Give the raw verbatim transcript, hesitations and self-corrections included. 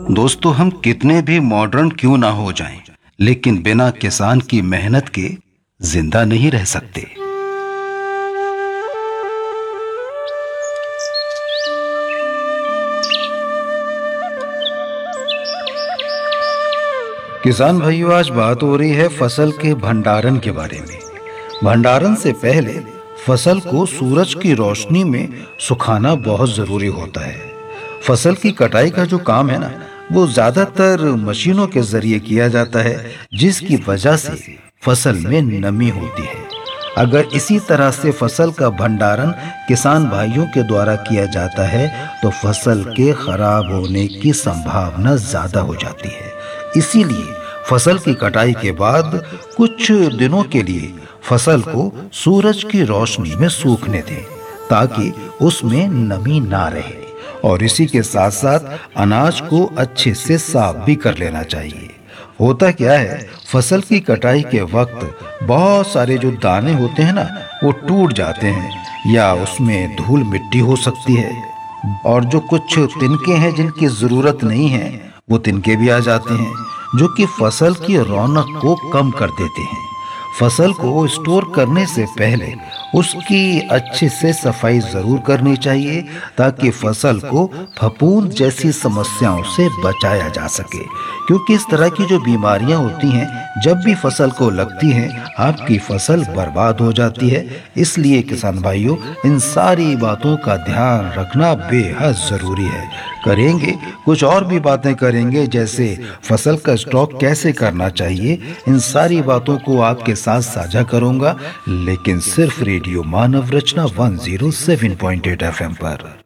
दोस्तों, हम कितने भी मॉडर्न क्यों ना हो जाएं, लेकिन बिना किसान की मेहनत के जिंदा नहीं रह सकते। किसान भाइयों, आज बात हो रही है फसल के भंडारण के बारे में। भंडारण से पहले फसल को सूरज की रोशनी में सुखाना बहुत जरूरी होता है। फसल की कटाई का जो काम है ना, वो ज्यादातर मशीनों के जरिए किया जाता है, जिसकी वजह से फसल में नमी होती है। अगर इसी तरह से फसल का भंडारण किसान भाइयों के द्वारा किया जाता है तो फसल के खराब होने की संभावना ज्यादा हो जाती है। इसीलिए फसल की कटाई के बाद कुछ दिनों के लिए फसल को सूरज की रोशनी में सूखने दें, ताकि उसमें नमी ना रहे। और इसी के साथ साथ अनाज को अच्छे से साफ भी कर लेना चाहिए। होता क्या है, फसल की कटाई के वक्त बहुत सारे जो दाने होते हैं ना, वो टूट जाते हैं या उसमें धूल मिट्टी हो सकती है। और जो कुछ तिनके हैं जिनकी जरूरत नहीं है, वो तिनके भी आ जाते हैं, जो कि फसल की रौनक को कम कर देते हैं। फसल को स्टोर करने से पहले उसकी अच्छे से सफाई जरूर करनी चाहिए, ताकि फसल को फफूंद जैसी समस्याओं से बचाया जा सके। क्योंकि इस तरह की जो बीमारियां होती हैं, जब भी फसल को लगती हैं, आपकी फसल बर्बाद हो जाती है। इसलिए किसान भाइयों, इन सारी बातों का ध्यान रखना बेहद जरूरी है। करेंगे कुछ और भी बातें करेंगे, जैसे फसल का स्टॉक कैसे करना चाहिए। इन सारी बातों को आपके साथ साझा करूंगा, लेकिन सिर्फ रेडियो मानव रचना एक सौ सात पॉइंट आठ एफ एम पर।